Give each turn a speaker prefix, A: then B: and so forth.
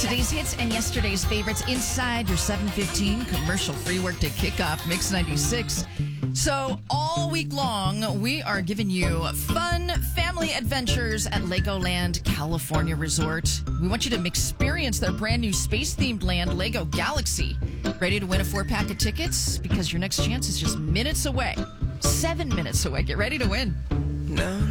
A: Today's hits and yesterday's favorites inside your 7:15 commercial-free workday kickoff, Mix 96. So all week long, we are giving you fun family adventures at Legoland California Resort. We want you to experience their brand new space-themed land, Lego Galaxy. Ready to win a 4-pack of tickets? Because your next chance is just minutes away. 7 minutes away. Get ready to win.
B: No.